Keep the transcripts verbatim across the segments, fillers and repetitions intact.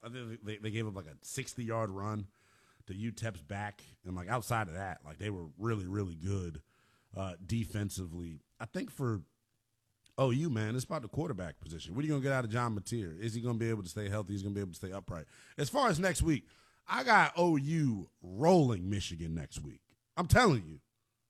I think they, they gave up like a sixty-yard run to U T E P's back. And, like, outside of that, like, they were really, really good uh, defensively. I think for O U, man, it's about the quarterback position. What are you going to get out of John Mateer? Is he going to be able to stay healthy? He's going to be able to stay upright. As far as next week, I got O U rolling Michigan next week. I'm telling you.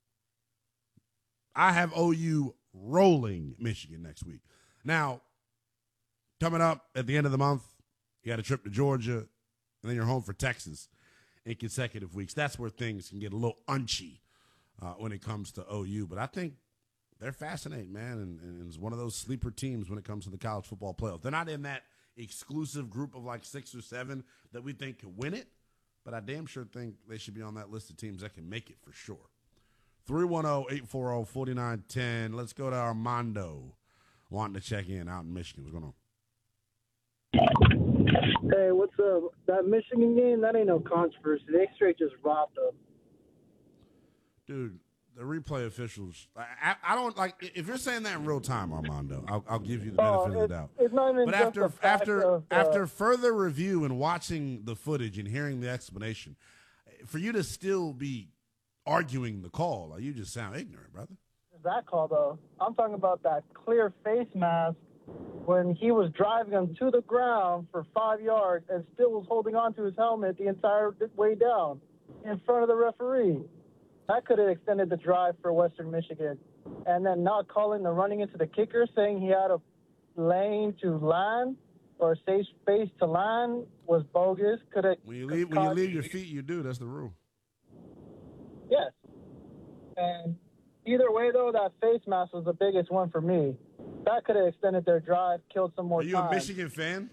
I have O U rolling Michigan next week. Now, coming up at the end of the month, you got a trip to Georgia, and then you're home for Texas in consecutive weeks. That's where things can get a little unchy uh, when it comes to O U. But I think they're fascinating, man, and, and it's one of those sleeper teams when it comes to the college football playoff. They're not in that exclusive group of like six or seven that we think can win it, but I damn sure think they should be on that list of teams that can make it for sure. three one zero, eight four zero, four nine one zero. Let's go to Armando wanting to check in out in Michigan. What's going on? Hey, what's up? That Michigan game, that ain't no controversy. They straight just robbed them. Dude, the replay officials, I, I don't like, if you're saying that in real time, Armando, I'll, I'll give you the benefit Oh, of the it's, doubt. it's not even But just after the fact after of, uh, after further review and watching the footage and hearing the explanation, for you to still be arguing the call, like, you just sound ignorant, brother. that call, though. I'm talking about that clear face mask when he was driving him to the ground for five yards and still was holding on to his helmet the entire way down in front of the referee. That could have extended the drive for Western Michigan. And then not calling the running into the kicker, saying he had a lane to land or safe space to land was bogus. Could have when you leave when you leave your feet, you do. That's the rule. Yes. And either way, though, that face mask was the biggest one for me. That could have extended their drive, killed some more time. Are you time. a Michigan fan?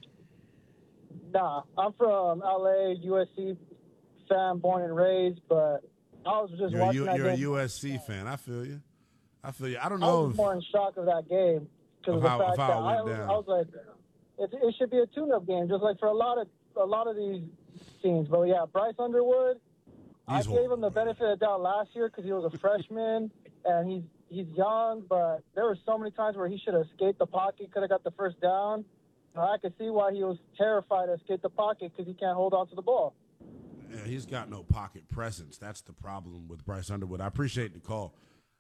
Nah, I'm from L A, U S C fan, born and raised, but I was just you're watching a, that You're game. a U S C fan. I feel you. I feel you. I don't I know was if, more in shock of that game because of, of the how- fact of how that it went I, was, down. I was like, it, it should be a tune-up game, just like for a lot of a lot of these teams. But yeah, Bryce Underwood, I He's gave him horrible, the benefit of the doubt last year because he was a freshman and he's he's young. But there were so many times where he should have escaped the pocket, could have got the first down. Uh, I could see why he was terrified to escape the pocket because he can't hold on to the ball. Yeah, he's got no pocket presence. That's the problem with Bryce Underwood. I appreciate the call.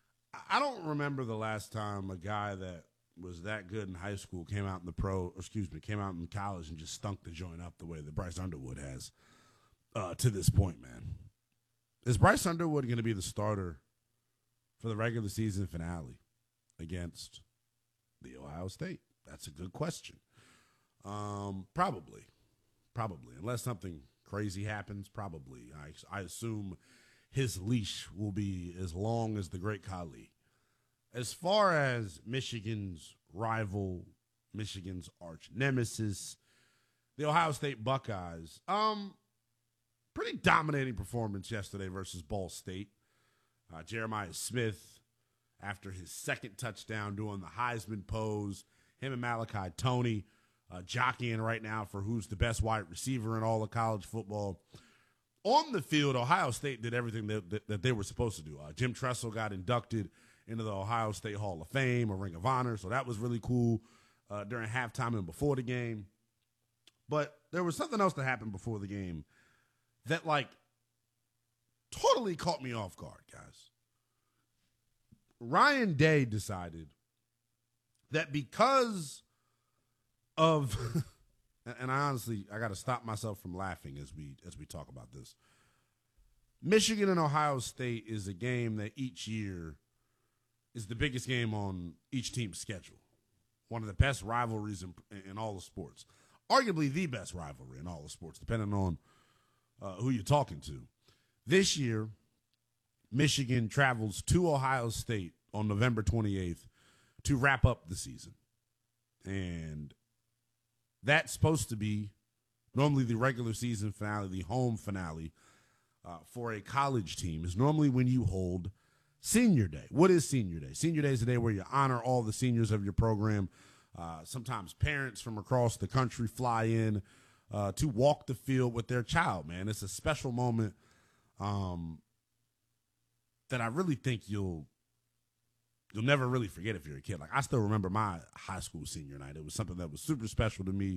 I don't remember the last time a guy that was that good in high school came out in the pro, or excuse me, came out in college and just stunk the joint up the way that Bryce Underwood has uh, to this point, man. Is Bryce Underwood going to be the starter for the regular season finale against the Ohio State? That's a good question. Um, probably. Probably. Unless something crazy happens, probably. I, I assume his leash will be as long as the great Kali. As far as Michigan's rival, Michigan's arch nemesis, the Ohio State Buckeyes, um, pretty dominating performance yesterday versus Ball State. Uh, Jeremiah Smith, after his second touchdown, doing the Heisman pose. Him and Malachi Toney uh, jockeying right now for who's the best wide receiver in all of college football. On the field, Ohio State did everything that, that, that they were supposed to do. Uh, Jim Tressel got inducted into the Ohio State Hall of Fame, a Ring of Honor, so that was really cool uh, during halftime and before the game. But there was something else that happened before the game that, like, totally caught me off guard, guys. Ryan Day decided that because of and I honestly, I got to stop myself from laughing as we as we talk about this. Michigan and Ohio State is a game that each year is the biggest game on each team's schedule. One of the best rivalries in, in all the sports. Arguably the best rivalry in all the sports, depending on uh, who you're talking to. This year, Michigan travels to Ohio State on November twenty-eighth to wrap up the season. And that's supposed to be normally the regular season finale, the home finale uh, for a college team is normally when you hold Senior Day. What is Senior Day? Senior Day is the day where you honor all the seniors of your program. Uh, sometimes parents from across the country fly in uh, to walk the field with their child, man. It's a special moment um, that I really think you'll You'll never really forget if you're a kid. Like, I still remember my high school senior night. It was something that was super special to me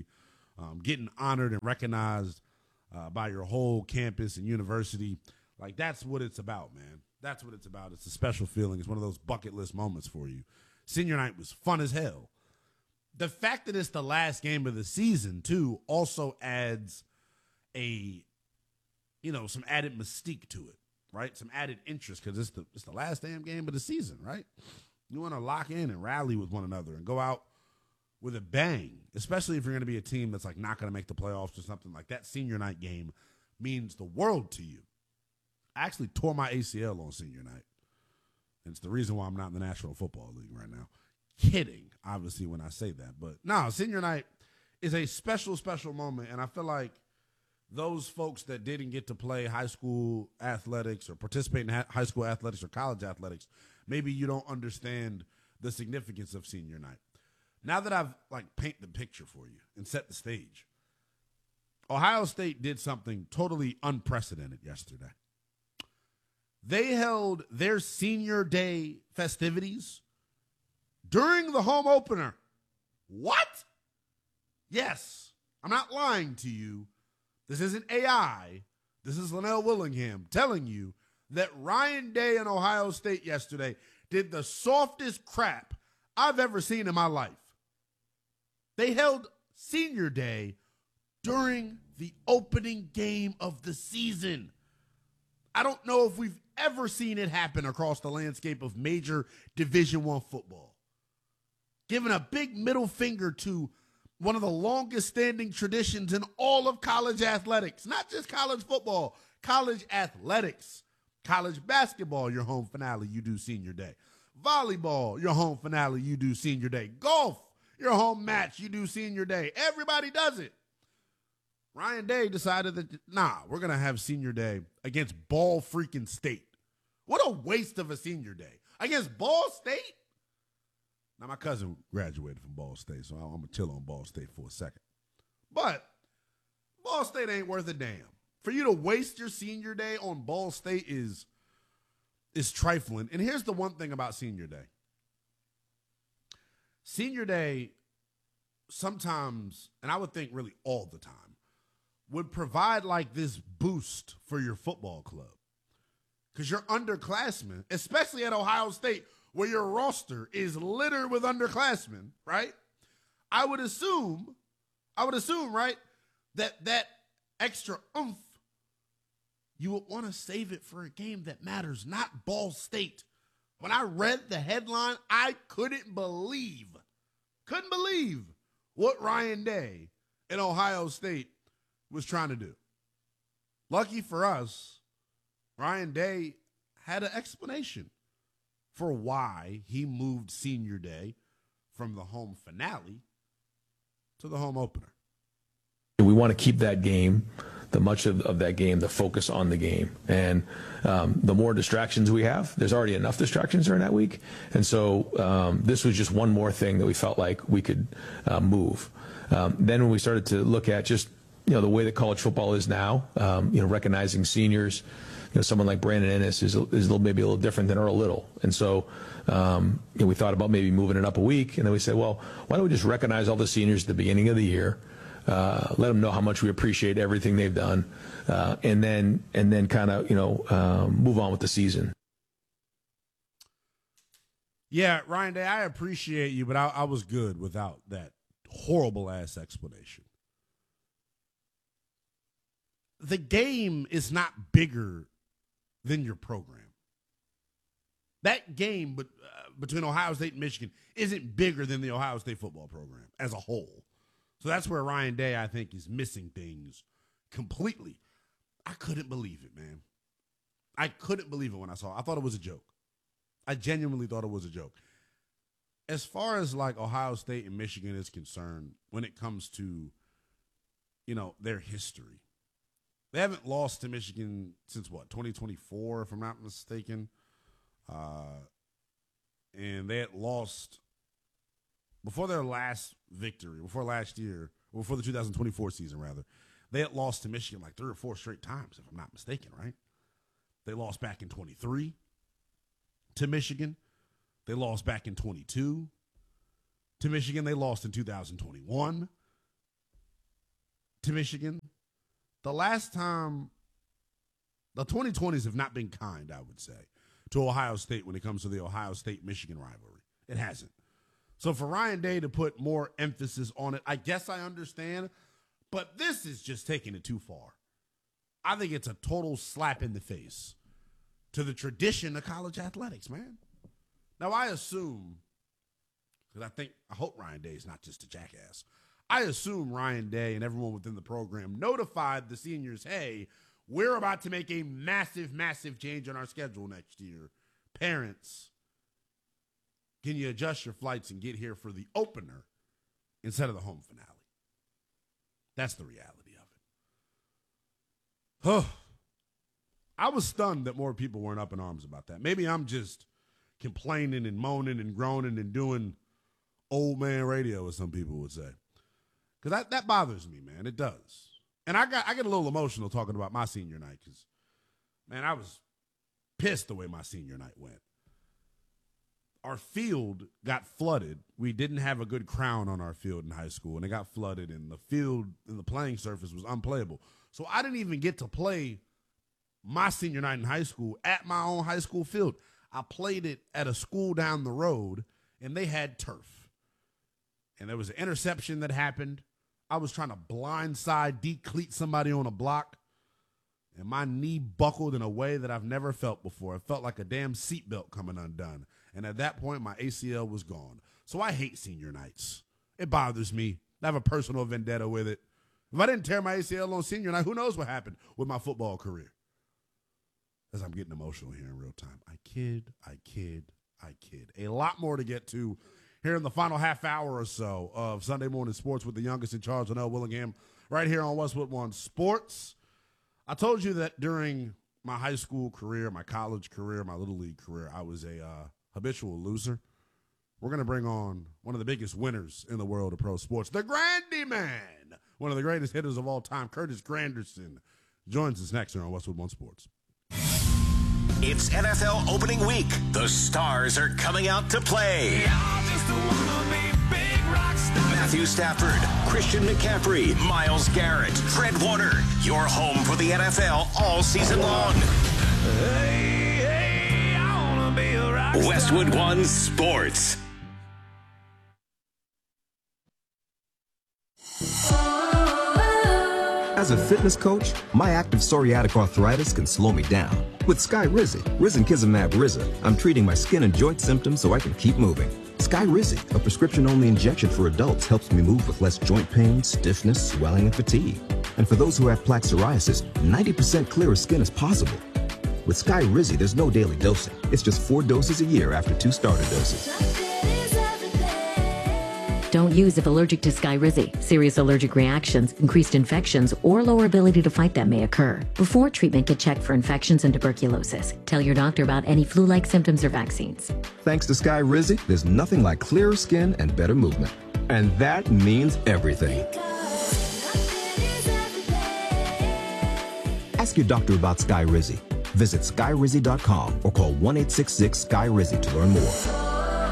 um, getting honored and recognized uh, by your whole campus and university. Like, that's what it's about, man. That's what it's about. It's a special feeling. It's one of those bucket list moments for you. Senior night was fun as hell. The fact that it's the last game of the season, too, also adds a, you know, some added mystique to it, right? Some added interest because it's the, it's the last damn game of the season, right? You want to lock in and rally with one another and go out with a bang, especially if you're going to be a team that's like not going to make the playoffs or something like that. Senior night game means the world to you. I actually tore my A C L on senior night. And it's the reason why I'm not in the National Football League right now. Kidding, obviously, when I say that. But no, senior night is a special, special moment. And I feel like those folks that didn't get to play high school athletics or participate in high school athletics or college athletics, maybe you don't understand the significance of senior night. Now that I've like painted the picture for you and set the stage, Ohio State did something totally unprecedented yesterday. They held their senior day festivities during the home opener. What? Yes, I'm not lying to you. This isn't A I. This is Linnell Willingham telling you that Ryan Day and Ohio State yesterday did the softest crap I've ever seen in my life. They held senior day during the opening game of the season. I don't know if we've ever seen it happen across the landscape of major Division I football. Giving a big middle finger to one of the longest standing traditions in all of college athletics, not just college football, college athletics. College basketball, your home finale, you do senior day. Volleyball, your home finale, you do senior day. Golf, your home match, you do senior day. Everybody does it. Ryan Day decided that, nah, we're going to have senior day against Ball freaking State. What a waste of a senior day. Against Ball State? Now, my cousin graduated from Ball State, so I'm going to chill on Ball State for a second. But Ball State ain't worth a damn. For you to waste your senior day on Ball State is, is trifling. And here's the one thing about senior day. Senior day sometimes, and I would think really all the time, would provide like this boost for your football club. Because you're underclassmen, especially at Ohio State, where your roster is littered with underclassmen, right? I would assume, I would assume, right, that that extra oomph, you would want to save it for a game that matters, not Ball State. When I read the headline, I couldn't believe, couldn't believe what Ryan Day in Ohio State was trying to do. Lucky for us, Ryan Day had an explanation for why he moved senior day from the home finale to the home opener. We want to keep that game, the much of, of that game, the focus on the game. And um, the more distractions we have, there's already enough distractions during that week. And so um, this was just one more thing that we felt like we could uh, move. Um, then when we started to look at just, you know, the way that college football is now, um, you know, recognizing seniors, you know, someone like Brandon Ennis is, is a little, maybe a little different than Earl Little. And so um, you know, we thought about maybe moving it up a week. And then we said, well, why don't we just recognize all the seniors at the beginning of the year, uh, let them know how much we appreciate everything they've done, uh, and then and then kind of, you know, um, move on with the season. Yeah, Ryan Day, I appreciate you, but I, I was good without that horrible-ass explanation. The game is not bigger than your program. That game but, uh, between Ohio State and Michigan isn't bigger than the Ohio State football program as a whole. So that's where Ryan Day, I think, is missing things completely. I couldn't believe it, man. I couldn't believe it when I saw it. I thought it was a joke. I genuinely thought it was a joke. As far as like Ohio State and Michigan is concerned, when it comes to, you know, their history, they haven't lost to Michigan since, what, twenty twenty-four, if I'm not mistaken. Uh, and they had lost before their last victory, before last year, or before the two thousand twenty-four season, rather. They had lost to Michigan like three or four straight times, if I'm not mistaken, right? They lost back in twenty-three to Michigan. They lost back in twenty-two to Michigan. They lost in two thousand twenty-one. to Michigan. The last time, the twenty twenties have not been kind, I would say, to Ohio State when it comes to the Ohio State-Michigan rivalry. It hasn't. So for Ryan Day to put more emphasis on it, I guess I understand, but this is just taking it too far. I think it's a total slap in the face to the tradition of college athletics, man. Now, I assume, because I think, I hope Ryan Day is not just a jackass. I assume Ryan Day and everyone within the program notified the seniors, hey, we're about to make a massive, massive change on our schedule next year. Parents, can you adjust your flights and get here for the opener instead of the home finale? That's the reality of it. Oh, I was stunned that more people weren't up in arms about that. Maybe I'm just complaining and moaning and groaning and doing old man radio, as some people would say. Because that, that bothers me, man. It does. And I got I get a little emotional talking about my senior night because, man, I was pissed the way my senior night went. Our field got flooded. We didn't have a good crown on our field in high school, and it got flooded, and the field and the playing surface was unplayable. So I didn't even get to play my senior night in high school at my own high school field. I played it at a school down the road, and they had turf. And there was an interception that happened. I was trying to blindside decleat somebody on a block, and my knee buckled in a way that I've never felt before. It felt like a damn seatbelt coming undone. And at that point, my A C L was gone. So I hate senior nights. It bothers me. I have a personal vendetta with it. If I didn't tear my A C L on senior night, who knows what happened with my football career? As I'm getting emotional here in real time. I kid, I kid, I kid. A lot more to get to here in the final half hour or so of Sunday Morning Sports with the youngest in charge, Linnell Willingham, right here on Westwood One Sports. I told you that during my high school career, my college career, my Little League career, I was a uh, habitual loser. We're going to bring on one of the biggest winners in the world of pro sports, the Grandy Man, one of the greatest hitters of all time, Curtis Granderson, joins us next here on Westwood One Sports. It's N F L opening week. The stars are coming out to play. Matthew Stafford, Christian McCaffrey, Myles Garrett, Fred Warner. Your home for the N F L all season long. Hey, hey, I wanna be a rock star. Westwood One Sports. As a fitness coach, my active psoriatic arthritis can slow me down. With Skyrizi, Risankizumab Riza, I'm treating my skin and joint symptoms so I can keep moving. Skyrizi, a prescription-only injection for adults, helps me move with less joint pain, stiffness, swelling, and fatigue. And for those who have plaque psoriasis, ninety percent clearer skin is possible. With Skyrizi, there's no daily dosing. It's just four doses a year after two starter doses. Don't use if allergic to Skyrizi. Serious allergic reactions, increased infections, or lower ability to fight them may occur. Before treatment, get checked for infections and tuberculosis. Tell your doctor about any flu-like symptoms or vaccines. Thanks to Skyrizi, there's nothing like clearer skin and better movement. And that means everything. Ask your doctor about Skyrizi. Visit Skyrizi dot com or call one eight six six Sky Rizi to learn more.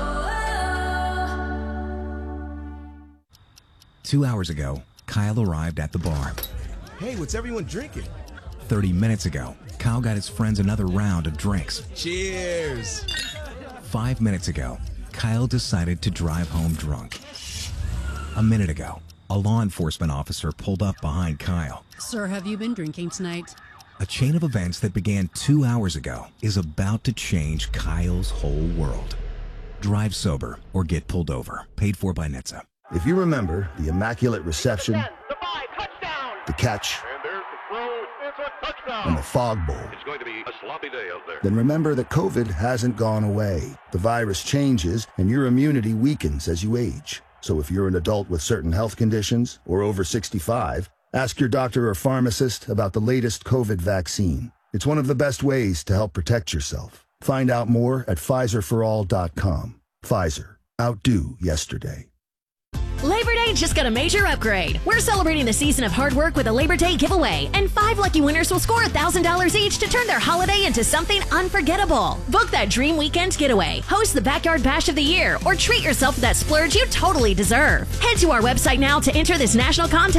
Two hours ago, Kyle arrived at the bar. Hey, what's everyone drinking? Thirty minutes ago, Kyle got his friends another round of drinks. Cheers! Five minutes ago, Kyle decided to drive home drunk. A minute ago, a law enforcement officer pulled up behind Kyle. Sir, have you been drinking tonight? A chain of events that began two hours ago is about to change Kyle's whole world. Drive sober or get pulled over. Paid for by N H T S A. If you remember the immaculate reception, ten, the, five, touchdown. the catch, and there's the throw, it's a touchdown. and the fog bowl, it's going to be a sloppy day out there. Then remember that COVID hasn't gone away. The virus changes, and your immunity weakens as you age. So if you're an adult with certain health conditions or over sixty-five, ask your doctor or pharmacist about the latest COVID vaccine. It's one of the best ways to help protect yourself. Find out more at Pfizer for all dot com. Pfizer. Outdo yesterday. Labor Day just got a major upgrade. We're celebrating the season of hard work with a Labor Day giveaway, and five lucky winners will score one thousand dollars each to turn their holiday into something unforgettable. Book that dream weekend getaway, host the Backyard Bash of the Year, or treat yourself to that splurge you totally deserve. Head to our website now to enter this national contest for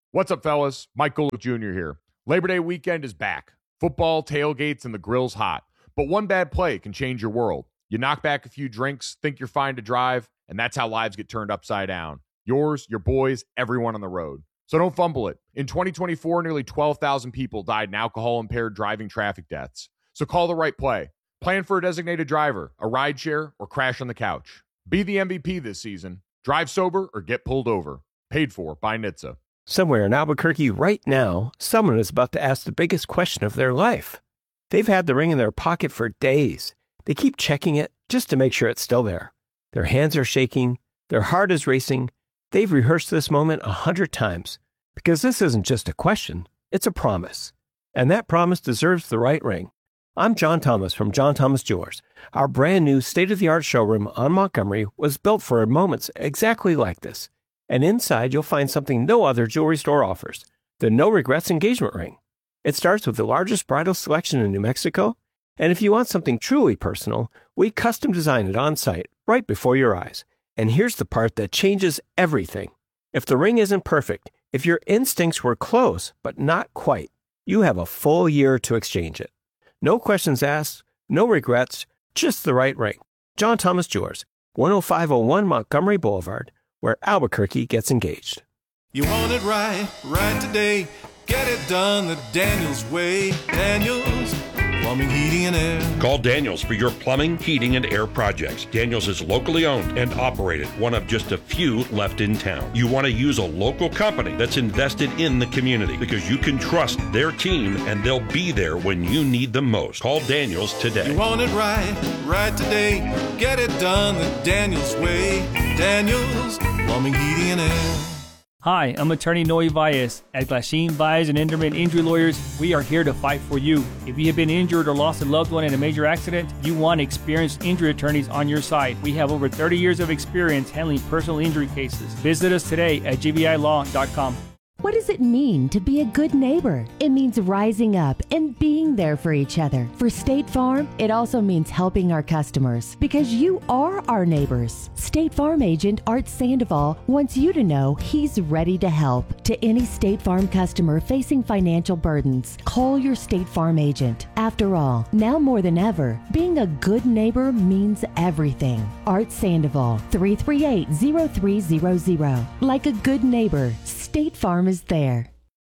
What's up, fellas? Mike Golick Junior here. Labor Day weekend is back. Football, tailgates, and the grill's hot. But one bad play can change your world. You knock back a few drinks, think you're fine to drive, and that's how lives get turned upside down. Yours, your boys, everyone on the road. So don't fumble it. In twenty twenty-four, nearly twelve thousand people died in alcohol-impaired driving traffic deaths. So call the right play. Plan for a designated driver, a rideshare, or crash on the couch. Be the M V P this season. Drive sober or get pulled over. Paid for by N H T S A. Somewhere in Albuquerque right now, someone is about to ask the biggest question of their life. They've had the ring in their pocket for days. They keep checking it just to make sure it's still there. Their hands are shaking. Their heart is racing. They've rehearsed this moment a hundred times because this isn't just a question, it's a promise. And that promise deserves the right ring. I'm John Thomas from John Thomas Jewelers. Our brand new state-of-the-art showroom on Montgomery was built for moments exactly like this. And inside, you'll find something no other jewelry store offers, the No Regrets engagement ring. It starts with the largest bridal selection in New Mexico, and if you want something truly personal, we custom design it on site, right before your eyes. And here's the part that changes everything. If the ring isn't perfect, if your instincts were close, but not quite, you have a full year to exchange it. No questions asked, no regrets, just the right ring. John Thomas Jewelers, one oh five oh one Montgomery Boulevard, where Albuquerque gets engaged. You want it right, right today. Get it done the Daniels way. Daniels Plumbing, Heating, and Air. Call Daniels for your plumbing, heating, and air projects. Daniels is locally owned and operated, one of just a few left in town. You want to use a local company that's invested in the community because you can trust their team and they'll be there when you need them most. Call Daniels today. You want it right, right today. Get it done the Daniels way. Daniels Plumbing, Heating, and Air. Hi, I'm attorney Noe Valles. At Glasheen, Valles and Enderman Injury Lawyers, we are here to fight for you. If you have been injured or lost a loved one in a major accident, you want experienced injury attorneys on your side. We have over thirty years of experience handling personal injury cases. Visit us today at g v i law dot com. What does it mean to be a good neighbor? It means rising up and being there for each other. For State Farm, it also means helping our customers because you are our neighbors. State Farm agent Art Sandoval wants you to know he's ready to help. To any State Farm customer facing financial burdens, call your State Farm agent. After all, now more than ever, being a good neighbor means everything. Art Sandoval, three three eight, zero three zero zero. Like a good neighbor, State Farm is there.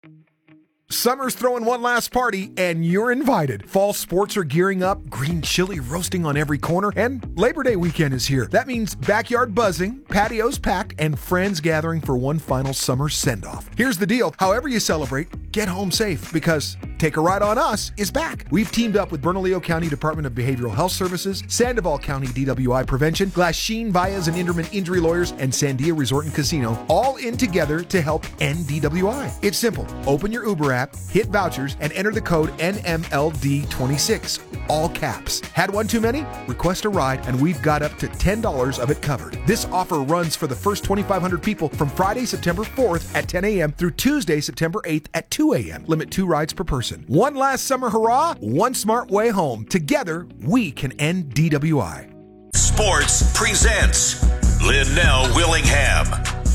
Summer's throwing one last party, and you're invited. Fall sports are gearing up, green chili roasting on every corner, and Labor Day weekend is here. That means backyard buzzing, patios packed, and friends gathering for one final summer send-off. Here's the deal. However you celebrate, get home safe, because Take a Ride on Us is back. We've teamed up with Bernalillo County Department of Behavioral Health Services, Sandoval County D W I Prevention, Glasheen, Valles, and Enderman Injury Lawyers, and Sandia Resort and Casino, all in together to help end D W I. It's simple. Open your Uber app, hit vouchers, and enter the code N M L D twenty-six, all caps. Had one too many? Request a ride, and we've got up to ten dollars of it covered. This offer runs for the first twenty-five hundred people from Friday, September fourth at ten a.m. through Tuesday, September eighth at two a.m. Limit two rides per person. One last summer hurrah, one smart way home. Together, we can end D W I. Sports presents Linnell Willingham.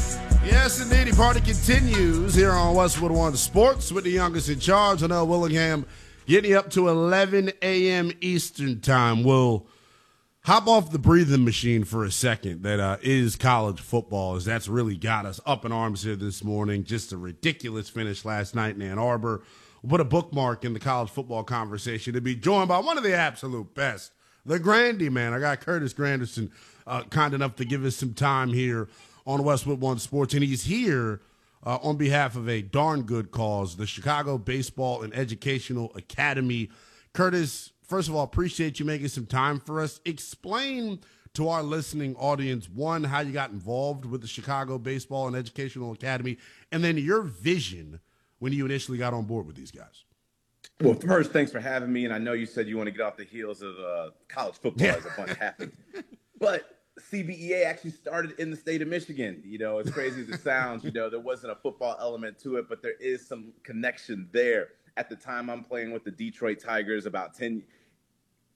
Yes, indeed. The party continues here on Westwood One Sports with the youngest in charge, Linnell Willingham, getting you up to eleven a.m. Eastern time. We'll hop off the breathing machine for a second that uh, is college football, as that's really got us up in arms here this morning. Just a ridiculous finish last night in Ann Arbor. We'll put a bookmark in the college football conversation to be joined by one of the absolute best, the Grandy man. I got Curtis Granderson uh, kind enough to give us some time here on Westwood One Sports, and he's here uh, on behalf of a darn good cause, the Chicago Baseball and Educational Academy. Curtis, first of all, appreciate you making some time for us. Explain to our listening audience, one, how you got involved with the Chicago Baseball and Educational Academy, and then your vision when you initially got on board with these guys. Well, first, thanks for having me, and I know you said you want to get off the heels of uh, college football yeah. as a bunch happened. But C B E A actually started in the state of Michigan. You know, as crazy as it sounds, you know, there wasn't a football element to it, but there is some connection there. At the time, I'm playing with the Detroit Tigers about ten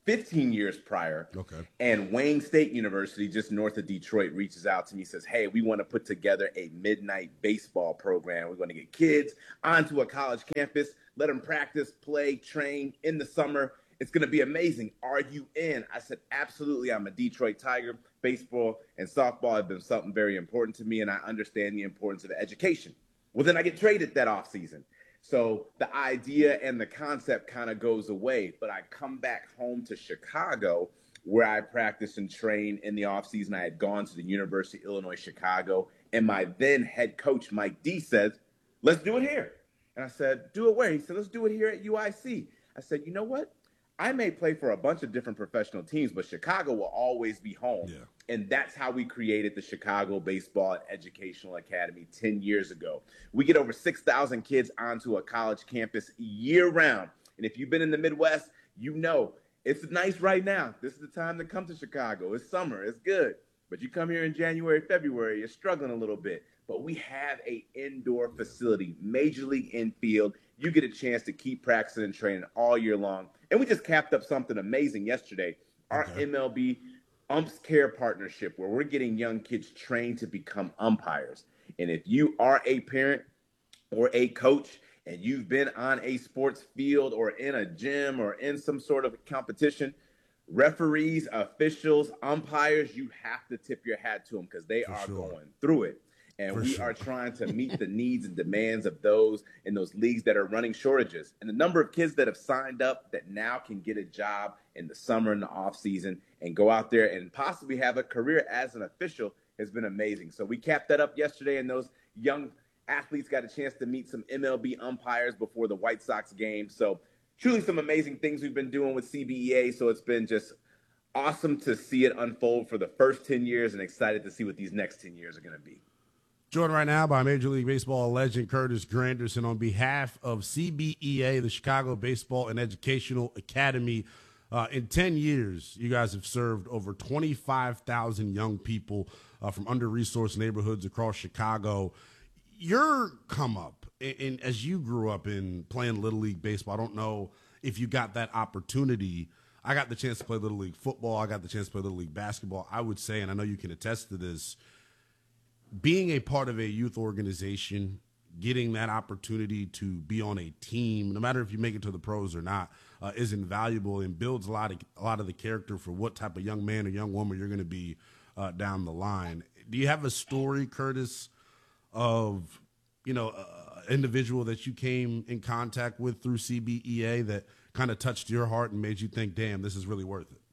fifteen years prior. Okay. And Wayne State University, just north of Detroit, reaches out to me, says, hey, we want to put together a midnight baseball program. We're going to get kids onto a college campus, let them practice, play, train in the summer. It's going to be amazing. Are you in? I said, absolutely. I'm a Detroit Tiger. Baseball and softball have been something very important to me, and I understand the importance of education. Well, then I get traded that offseason. So the idea and the concept kind of goes away, but I come back home to Chicago where I practice and train in the offseason. I had gone to the University of Illinois, Chicago, and my then head coach, Mike D, says, let's do it here. And I said, do it where? He said, let's do it here at U I C. I said, you know what? I may play for a bunch of different professional teams, but Chicago will always be home. Yeah. And that's how we created the Chicago Baseball and Educational Academy ten years ago. We get over six thousand kids onto a college campus year round. And if you've been in the Midwest, you know it's nice right now. This is the time to come to Chicago. It's summer. It's good. But you come here in January, February, you're struggling a little bit. But we have a indoor facility, major league infield. You get a chance to keep practicing and training all year long. And we just capped up something amazing yesterday. Our Okay. M L B Umps Care partnership, where we're getting young kids trained to become umpires. And if you are a parent or a coach and you've been on a sports field or in a gym or in some sort of competition, referees, officials, umpires, you have to tip your hat to them because they For are sure. going through it. And For we sure. are trying to meet the needs and demands of those in those leagues that are running shortages. And the number of kids that have signed up that now can get a job in the summer and the off season and go out there and possibly have a career as an official has been amazing. So we capped that up yesterday, and those young athletes got a chance to meet some M L B umpires before the White Sox game. So truly some amazing things we've been doing with C B E A. So it's been just awesome to see it unfold for the first ten years and excited to see what these next ten years are going to be. Joined right now by Major League Baseball legend Curtis Granderson on behalf of C B E A, the Chicago Baseball and Educational Academy. Uh, in ten years, you guys have served over twenty-five thousand young people uh, from under-resourced neighborhoods across Chicago. Your come up, and, and as you grew up in playing Little League Baseball, I don't know if you got that opportunity. I got the chance to play Little League football. I got the chance to play Little League basketball. I would say, and I know you can attest to this, being a part of a youth organization, getting that opportunity to be on a team, no matter if you make it to the pros or not, uh, is invaluable and builds a lot of a lot of the character for what type of young man or young woman you're going to be uh, down the line. Do you have a story, Curtis, of you know uh, individual that you came in contact with through C B E A that kind of touched your heart and made you think, "Damn, this is really worth it"?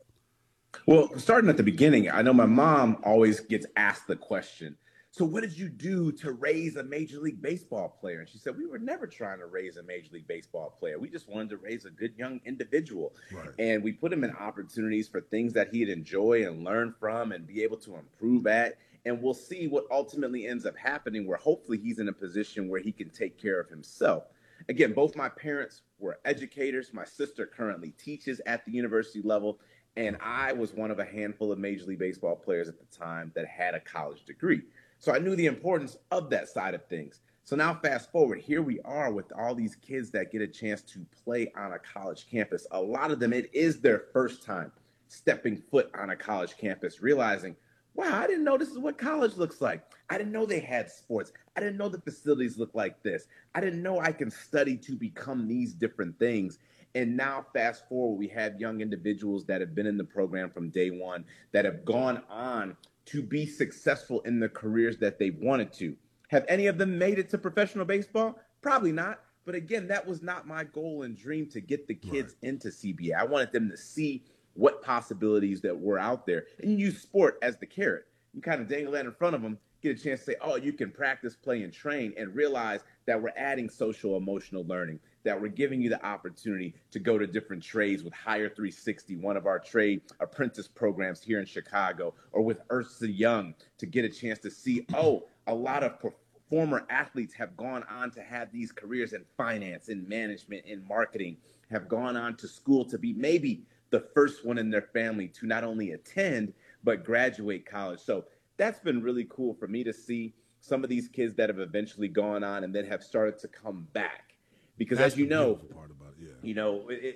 Well, starting at the beginning, I know my mom always gets asked the question, so what did you do to raise a Major League Baseball player? And she said, we were never trying to raise a Major League Baseball player. We just wanted to raise a good young individual. Right. And we put him in opportunities for things that he'd enjoy and learn from and be able to improve at. And we'll see what ultimately ends up happening, where hopefully he's in a position where he can take care of himself. Again, both my parents were educators. My sister currently teaches at the university level. And I was one of a handful of Major League Baseball players at the time that had a college degree. So I knew the importance of that side of things. So now fast forward, here we are with all these kids that get a chance to play on a college campus. A lot of them, it is their first time stepping foot on a college campus, realizing, wow, I didn't know this is what college looks like. I didn't know they had sports. I didn't know the facilities look like this. I didn't know I can study to become these different things. And now fast forward, we have young individuals that have been in the program from day one that have gone on to be successful in the careers that they wanted to. Have any of them made it to professional baseball? Probably not. But again, that was not my goal and dream to get the kids right. into C B A. I wanted them to see what possibilities that were out there and use sport as the carrot. You kind of dangle that in front of them, get a chance to say, oh, you can practice, play, and train, and realize that we're adding social emotional learning, that we're giving you the opportunity to go to different trades with Hire three sixty, one of our trade apprentice programs here in Chicago, or with Ursa Young to get a chance to see, oh, a lot of former athletes have gone on to have these careers in finance, in management, in marketing, have gone on to school to be maybe the first one in their family to not only attend, but graduate college. So that's been really cool for me to see some of these kids that have eventually gone on and then have started to come back. Because That's as you know, part about it, yeah. you know, it, it,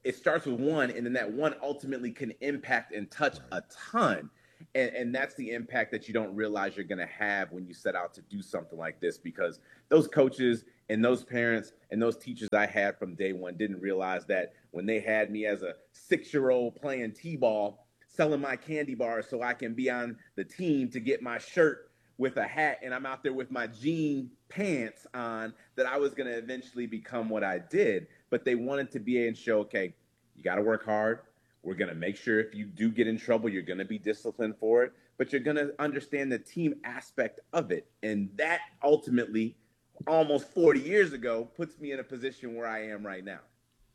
it starts with one, and then that one ultimately can impact and touch a ton. And, and that's the impact that you don't realize you're going to have when you set out to do something like this, because those coaches and those parents and those teachers I had from day one didn't realize that when they had me as a six-year-old playing t-ball, selling my candy bars so I can be on the team to get my shirt with a hat, and I'm out there with my jean pants on, that I was going to eventually become what I did. But they wanted to be able to show, okay, you got to work hard. We're going to make sure if you do get in trouble, you're going to be disciplined for it, but you're going to understand the team aspect of it. And that ultimately, almost forty years ago, puts me in a position where I am right now.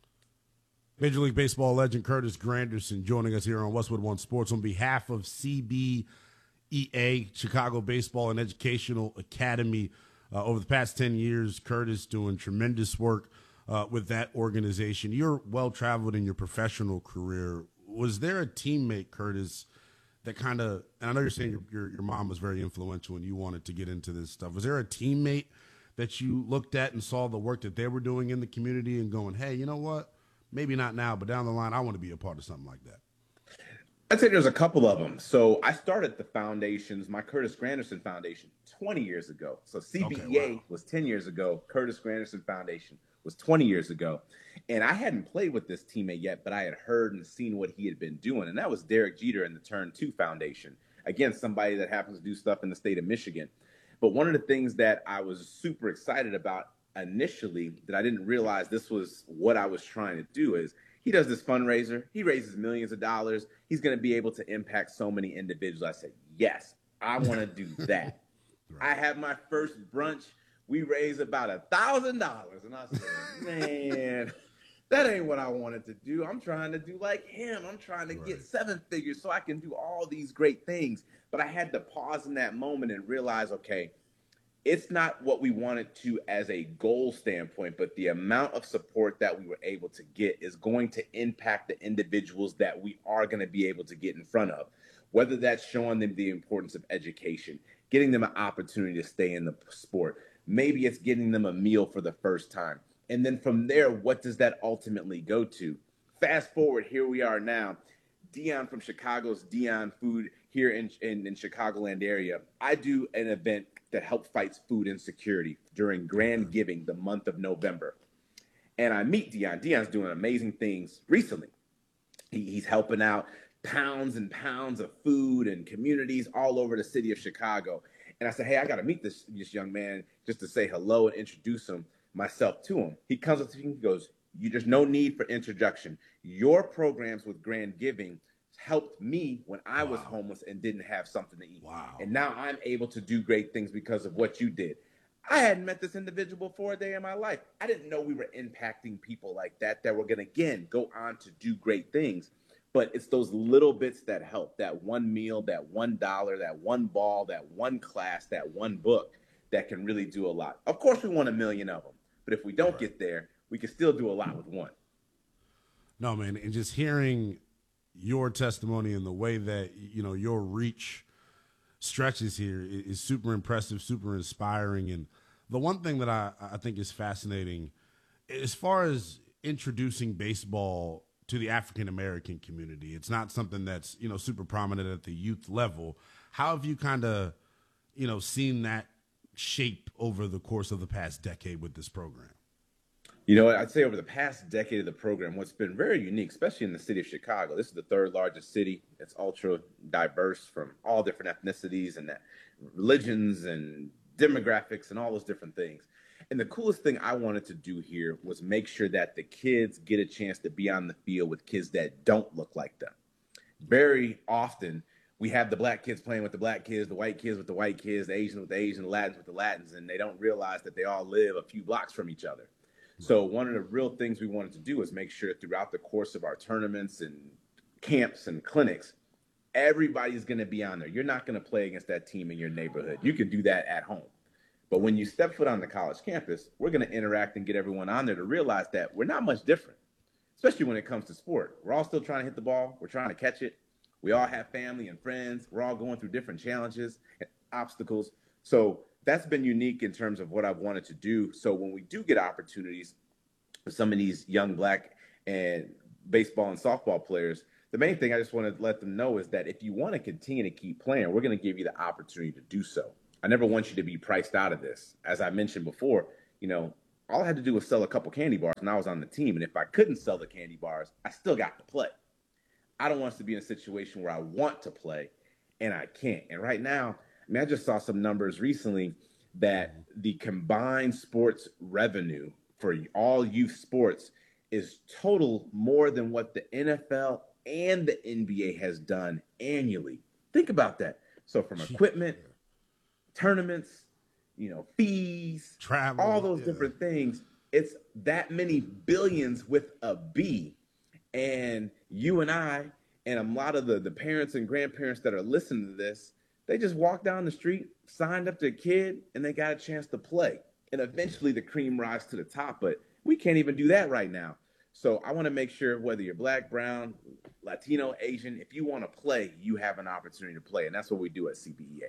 Major League Baseball legend Curtis Granderson joining us here on Westwood One Sports on behalf of C B E A, Chicago Baseball and Educational Academy. Uh, over the past ten years, Curtis doing tremendous work uh, with that organization. You're well-traveled in your professional career. Was there a teammate, Curtis, that kind of, and I know you're saying your, your, your mom was very influential and you wanted to get into this stuff. Was there a teammate that you looked at and saw the work that they were doing in the community and going, hey, you know what? Maybe not now, but down the line, I want to be a part of something like that? I'd say there's a couple of them. So I started the foundations, my Curtis Granderson Foundation, twenty years ago. So C B E A okay, wow. was ten years ago. Curtis Granderson Foundation was twenty years ago. And I hadn't played with this teammate yet, but I had heard and seen what he had been doing. And that was Derek Jeter in the Turn two Foundation. Again, somebody that happens to do stuff in the state of Michigan. But one of the things that I was super excited about initially, that I didn't realize this was what I was trying to do, is he does this fundraiser. He raises millions of dollars. He's going to be able to impact so many individuals. I said, yes, I want to do that. Right. I have my first brunch. We raised about a thousand dollars. And I said, man, that ain't what I wanted to do. I'm trying to do like him. I'm trying to right. get seven figures so I can do all these great things. But I had to pause in that moment and realize, okay, it's not what we wanted to as a goal standpoint, but the amount of support that we were able to get is going to impact the individuals that we are going to be able to get in front of, whether that's showing them the importance of education, getting them an opportunity to stay in the sport. Maybe it's getting them a meal for the first time. And then from there, what does that ultimately go to? Fast forward, here we are now. Dion from Chicago's Dion Food here in, in, in Chicagoland area. I do an event that helps fights food insecurity during Grand Giving, the month of November. And I meet Dion. Dion's doing amazing things recently. He, he's helping out pounds and pounds of food and communities all over the city of Chicago. And I said, hey, I got to meet this, this young man just to say hello and introduce him myself to him. He comes up to me and goes, you there's no need for introduction. Your programs with Grand Giving helped me when I was wow. homeless and didn't have something to eat. Wow. And now I'm able to do great things because of what you did. I hadn't met this individual before a day in my life. I didn't know we were impacting people like that, that were going to, again, go on to do great things. But it's those little bits that help, that one meal, that one dollar, that one ball, that one class, that one book that can really do a lot. Of course, we want a million of them. But if we don't right. get there, we can still do a lot with one. No, man, and just hearing your testimony and the way that, you know, your reach stretches here is super impressive, super inspiring. And the one thing that I, I think is fascinating, as far as introducing baseball to the African-American community, it's not something that's, you know, super prominent at the youth level. How have you kind of, you know, seen that shape over the course of the past decade with this program? You know, I'd say over the past decade of the program, what's been very unique, especially in the city of Chicago, this is the third largest city. It's ultra diverse from all different ethnicities and religions and demographics and all those different things. And the coolest thing I wanted to do here was make sure that the kids get a chance to be on the field with kids that don't look like them. Very often, we have the black kids playing with the black kids, the white kids with the white kids, the Asians with the Asians, the Latins with the Latins, and they don't realize that they all live a few blocks from each other. So one of the real things we wanted to do is make sure throughout the course of our tournaments and camps and clinics, everybody's going to be on there. You're not going to play against that team in your neighborhood. You can do that at home. But when you step foot on the college campus, we're going to interact and get everyone on there to realize that we're not much different, especially when it comes to sport. We're all still trying to hit the ball. We're trying to catch it. We all have family and friends. We're all going through different challenges and obstacles. So that's been unique in terms of what I've wanted to do. So when we do get opportunities with some of these young black and baseball and softball players, the main thing I just want to let them know is that if you want to continue to keep playing, we're going to give you the opportunity to do so. I never want you to be priced out of this. As I mentioned before, you know, all I had to do was sell a couple candy bars and I was on the team. And if I couldn't sell the candy bars, I still got to play. I don't want us to be in a situation where I want to play and I can't. And right now, I mean, I just saw some numbers recently that the combined sports revenue for all youth sports is total more than what the N F L and the N B A has done annually. Think about that. So from equipment, tournaments, you know, fees, travel, all those yeah. different things, it's that many billions with a B. And you and I and a lot of the, the parents and grandparents that are listening to this, they just walked down the street, signed up their kid, and they got a chance to play. And eventually the cream rises to the top, but we can't even do that right now. So I want to make sure whether you're black, brown, Latino, Asian, if you want to play, you have an opportunity to play. And that's what we do at C B E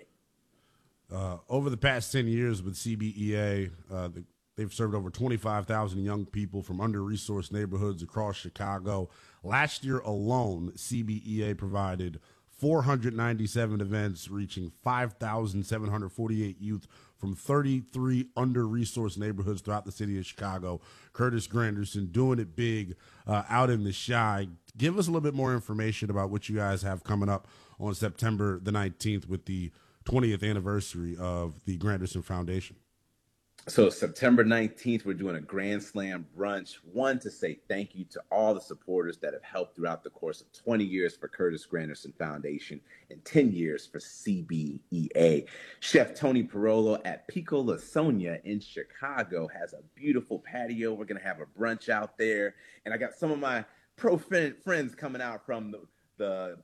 A. Uh, over the past ten years with C B E A, uh, the, they've served over twenty-five thousand young people from under-resourced neighborhoods across Chicago. Last year alone, C B E A provided four hundred ninety-seven events, reaching five thousand seven hundred forty-eight youth from thirty-three under-resourced neighborhoods throughout the city of Chicago. Curtis Granderson doing it big uh, out in the Chi. Give us a little bit more information about what you guys have coming up on September the nineteenth with the twentieth anniversary of the Granderson Foundation. So September nineteenth, we're doing a Grand Slam brunch. One, to say thank you to all the supporters that have helped throughout the course of twenty years for Curtis Granderson Foundation and ten years for C B E A. Chef Tony Parolo at Pico La Sonia in Chicago has a beautiful patio. We're going to have a brunch out there. And I got some of my pro friends coming out from the, the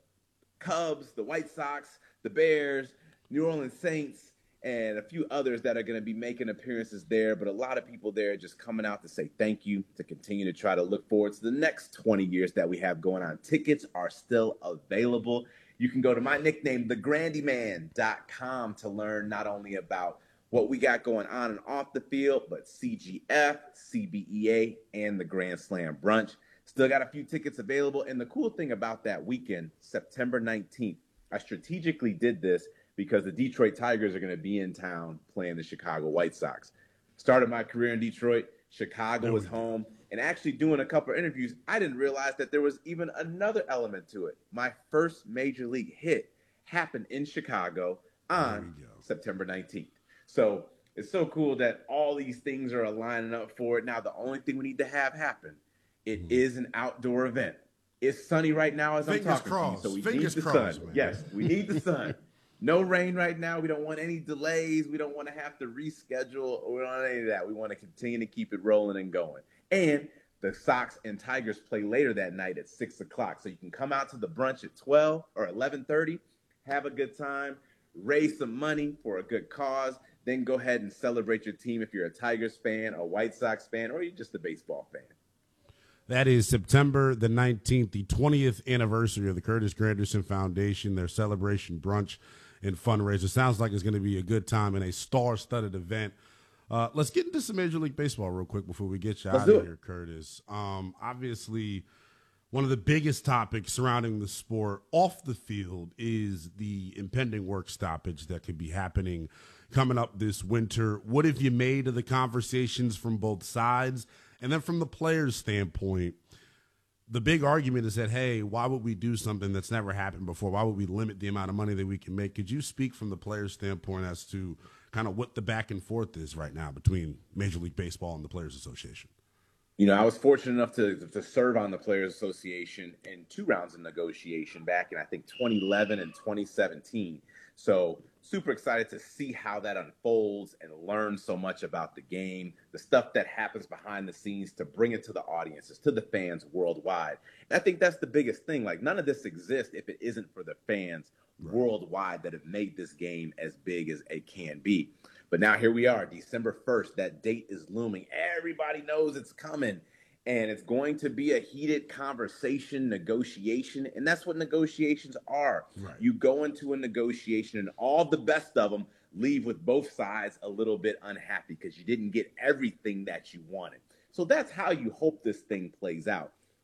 Cubs, the White Sox, the Bears, New Orleans Saints, and a few others that are going to be making appearances there. But a lot of people there just coming out to say thank you, to continue to try to look forward to the next twenty years that we have going on. Tickets are still available. You can go to my nickname, the grandy man dot com, to learn not only about what we got going on and off the field, but C G F, C B E A, and the Grand Slam brunch. Still got a few tickets available. And the cool thing about that weekend, September nineteenth, I strategically did this because the Detroit Tigers are going to be in town playing the Chicago White Sox. Started my career in Detroit. Chicago was home. And actually doing a couple of interviews, I didn't realize that there was even another element to it. My first major league hit happened in Chicago on September nineteenth. So it's so cool that all these things are lining up for it. Now, the only thing we need to have happen, it mm-hmm. is an outdoor event. It's sunny right now as Fingers I'm talking crossed. to you, so we Fingers need the crossed, sun. Man. Yes, we need the sun. No rain right now. We don't want any delays. We don't want to have to reschedule. We don't want any of that. We want to continue to keep it rolling and going. And the Sox and Tigers play later that night at six o'clock. So you can come out to the brunch at twelve or eleven thirty, have a good time, raise some money for a good cause, then go ahead and celebrate your team if you're a Tigers fan, a White Sox fan, or you're just a baseball fan. That is September the nineteenth, the twentieth anniversary of the Curtis Granderson Foundation, their celebration brunch and fundraiser. Sounds like it's going to be a good time and a star-studded event. Uh, let's get into some Major League Baseball real quick before we get you let's out of here, Curtis. Um, obviously, one of the biggest topics surrounding the sport off the field is the impending work stoppage that could be happening coming up this winter. What have you made of the conversations from both sides? And then from the players' standpoint, the big argument is that, hey, why would we do something that's never happened before? Why would we limit the amount of money that we can make? Could you speak from the players' standpoint as to kind of what the back and forth is right now between Major League Baseball and the Players Association? You know, I was fortunate enough to, to serve on the Players Association in two rounds of negotiation back in, I think, twenty eleven and twenty seventeen. So super excited to see how that unfolds and learn so much about the game, the stuff that happens behind the scenes to bring it to the audiences, to the fans worldwide. And I think that's the biggest thing. Like, none of this exists if it isn't for the fans right. worldwide that have made this game as big as it can be. But now here we are, December first. That date is looming. Everybody knows it's coming. And it's going to be a heated conversation, negotiation, and that's what negotiations are. Right. You go into a negotiation, and all the best of them leave with both sides a little bit unhappy because you didn't get everything that you wanted. So that's how you hope this thing plays out.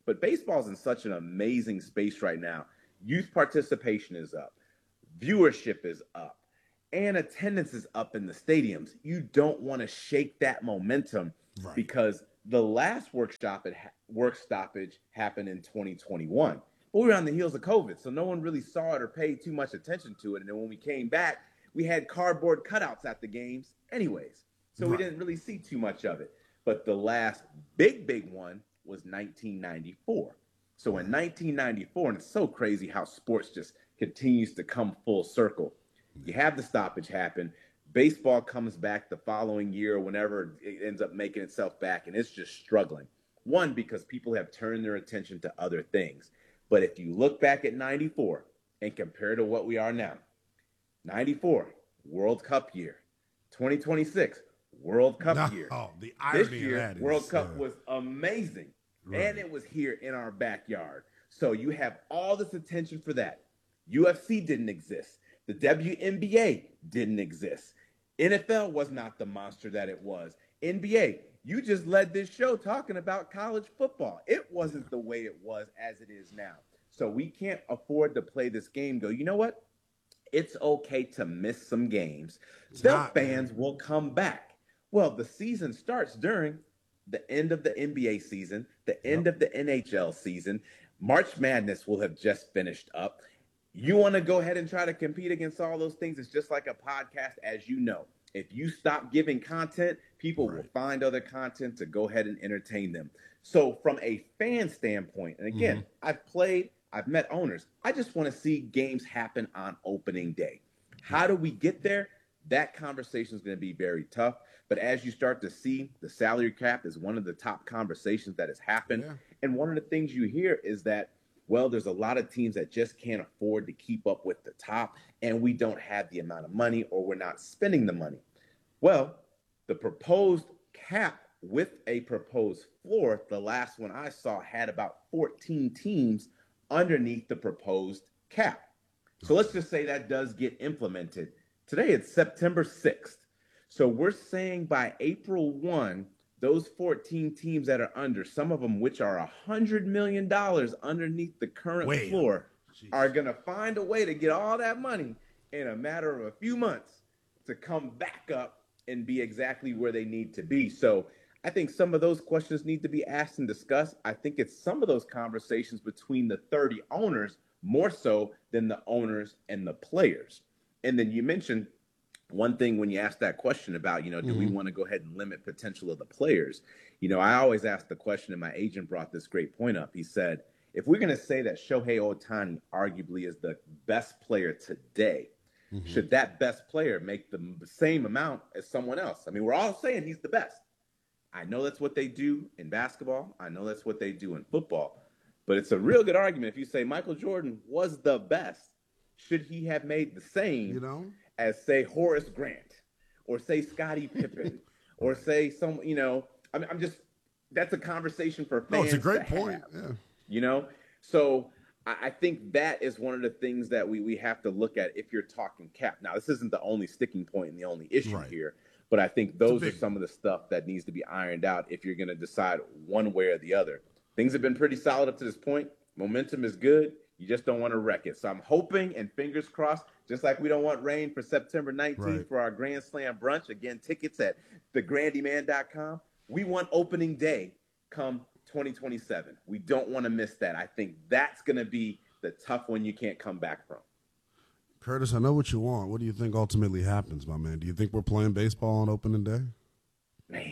But baseball's in such an amazing space right now. Youth participation is up. Viewership is up. And attendance is up in the stadiums. You don't want to shake that momentum right. because the last workshop at ha- work stoppage happened in twenty twenty-one. But we were on the heels of COVID, so no one really saw it or paid too much attention to it. And then when we came back, we had cardboard cutouts at the games anyways. So right. we didn't really see too much of it. But the last big, big one was nineteen ninety-four. So in nineteen ninety-four, and it's so crazy how sports just continues to come full circle. You have the stoppage happen. Baseball comes back the following year, whenever it ends up making itself back, and it's just struggling. One, because people have turned their attention to other things. But if you look back at ninety-four and compare to what we are now, ninety-four, World Cup year. twenty twenty-six, World Cup no, year. Oh, the irony this year, of that World is, Cup uh, was amazing. right. And it was here in our backyard. So you have all this attention for that. U F C didn't exist. The W N B A didn't exist. N F L was not the monster that it was. N B A, you just led this show talking about college football. It wasn't the way it was as it is now. So we can't afford to play this game, go, you know what? It's okay to miss some games. The fans man. will come back. Well, the season starts during the end of the N B A season, the end yep. of the N H L season. March Madness will have just finished up. You want to go ahead and try to compete against all those things. It's just like a podcast, as you know. If you stop giving content, people right. will find other content to go ahead and entertain them. So from a fan standpoint, and again, mm-hmm. I've played, I've met owners. I just want to see games happen on opening day. How do we get there? That conversation is going to be very tough. But as you start to see, the salary cap is one of the top conversations that has happened. Yeah. And one of the things you hear is that, well, there's a lot of teams that just can't afford to keep up with the top, and we don't have the amount of money, or we're not spending the money. Well, the proposed cap with a proposed floor, the last one I saw had about fourteen teams underneath the proposed cap. So let's just say that does get implemented. Today it's September sixth. So we're saying by April first, those fourteen teams that are under, some of them which are one hundred million dollars underneath the current Wait. floor, Jeez. are going to find a way to get all that money in a matter of a few months to come back up and be exactly where they need to be. So I think some of those questions need to be asked and discussed. I think it's some of those conversations between the thirty owners more so than the owners and the players. And then you mentioned one thing when you asked that question about, you know, do mm-hmm. we want to go ahead and limit potential of the players? You know, I always ask the question, and my agent brought this great point up. He said, if we're going to say that Shohei Ohtani arguably is the best player today, mm-hmm. should that best player make the same amount as someone else? I mean, we're all saying he's the best. I know that's what they do in basketball. I know that's what they do in football. But it's a real good argument if you say Michael Jordan was the best. Should he have made the same you know? as, say, Horace Grant or, say, Scottie Pippen or, say, some, you know, I mean, I'm just, that's a conversation for fans. No, it's a great to point. Have, yeah. You know? So I, I think that is one of the things that we, we have to look at if you're talking cap. Now, this isn't the only sticking point and the only issue right. here, but I think those big... are some of the stuff that needs to be ironed out if you're going to decide one way or the other. Things have been pretty solid up to this point. Momentum is good. You just don't want to wreck it. So I'm hoping, and fingers crossed, just like we don't want rain for September nineteenth right. for our Grand Slam brunch. Again, tickets at the grandy man dot com. We want opening day come twenty twenty-seven. We don't want to miss that. I think that's going to be the tough one you can't come back from. Curtis, I know what you want. What do you think ultimately happens, my man? Do you think we're playing baseball on opening day? Man,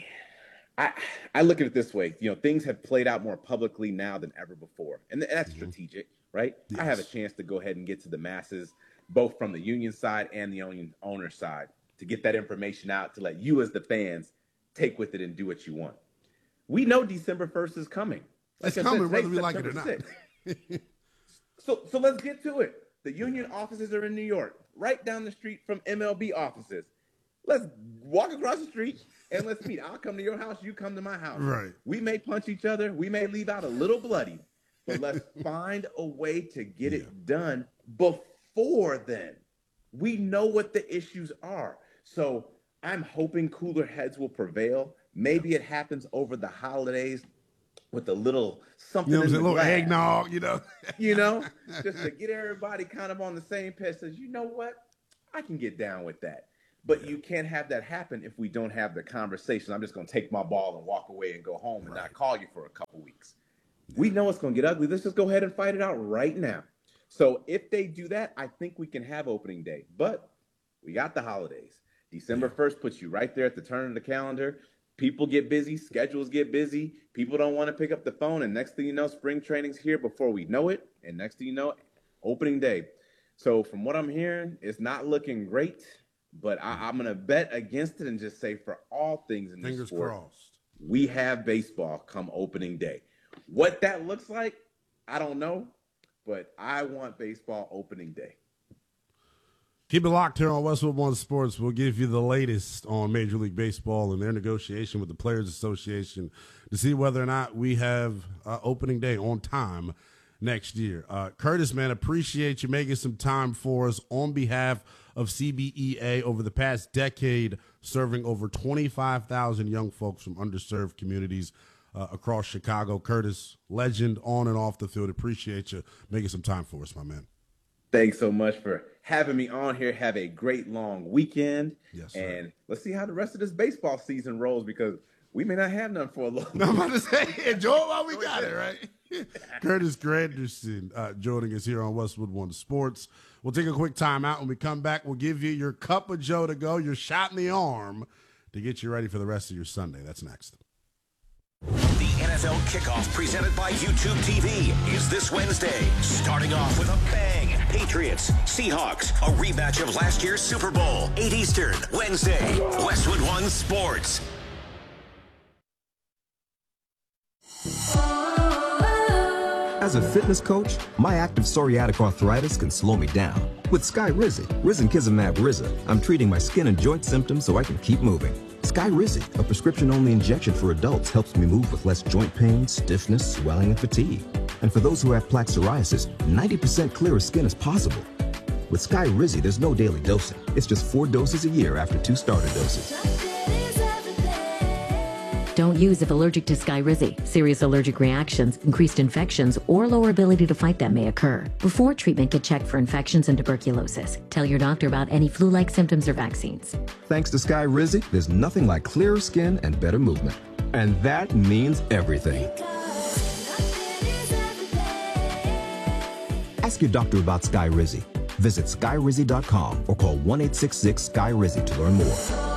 I I look at it this way. You know, things have played out more publicly now than ever before. And that's mm-hmm. strategic, right? Yes. I have a chance to go ahead and get to the masses, both from the union side and the owner side, to get that information out, to let you as the fans take with it and do what you want. We know December first is coming. Like it's coming, whether we like it or not. so, so let's get to it. The union offices are in New York, right down the street from M L B offices. Let's walk across the street and let's meet. I'll come to your house. You come to my house. Right. We may punch each other. We may leave out a little bloody, but let's find a way to get yeah. it done before then. We know what the issues are. So I'm hoping cooler heads will prevail. Maybe yeah. it happens over the holidays. with a little something You know what I'm in saying? the A little glass. eggnog, you know? You know, just to get everybody kind of on the same page. Says, you know what? I can get down with that. But you can't have that happen if we don't have the conversation. I'm just going to take my ball and walk away and go home and not call you for a couple weeks. We know it's going to get ugly. Let's just go ahead and fight it out right now. So if they do that, I think we can have opening day. But we got the holidays. December first puts you right there at the turn of the calendar. People get busy. Schedules get busy. People don't want to pick up the phone. And next thing you know, spring training's here before we know it. And next thing you know, opening day. So from what I'm hearing, it's not looking great. But I, I'm going to bet against it and just say for all things in this Fingers sport, crossed. we have baseball come opening day. What that looks like, I don't know. But I want baseball opening day. Keep it locked here on Westwood One Sports. We'll give you the latest on Major League Baseball and their negotiation with the Players Association to see whether or not we have uh, opening day on time next year. Uh, Curtis, man, appreciate you making some time for us on behalf of C B E A over the past decade, serving over twenty-five thousand young folks from underserved communities uh, across Chicago. Curtis, legend on and off the field. Appreciate you making some time for us, my man. Thanks so much for having me on here. Have a great long weekend. Yes, sir. And let's see how the rest of this baseball season rolls because we may not have none for a long time. I'm about to say, enjoy it while we got it, right? Curtis Granderson uh, joining us here on Westwood One Sports. We'll take a quick time out. When we come back, we'll give you your cup of Joe to go, your shot in the arm to get you ready for the rest of your Sunday. That's next. The N F L kickoff presented by YouTube T V is this Wednesday. Starting off with a bang. Patriots, Seahawks, a rematch of last year's Super Bowl. eight Eastern, Wednesday. Westwood One Sports. As a fitness coach, my active psoriatic arthritis can slow me down. With Skyrizi, Risankizumab Riza, I'm treating my skin and joint symptoms so I can keep moving. Skyrizi, a prescription-only injection for adults, helps me move with less joint pain, stiffness, swelling, and fatigue. And for those who have plaque psoriasis, ninety percent clearer skin is possible. With Skyrizi, there's no daily dosing. It's just four doses a year after two starter doses. Don't use if allergic to Skyrizi. Serious allergic reactions, increased infections, or lower ability to fight them may occur. Before treatment, get checked for infections and tuberculosis. Tell your doctor about any flu-like symptoms or vaccines. Thanks to Skyrizi, there's nothing like clearer skin and better movement. And that means everything. Ask your doctor about Skyrizi. Visit Skyrizi dot com or call one eight six six Skyrizi to learn more.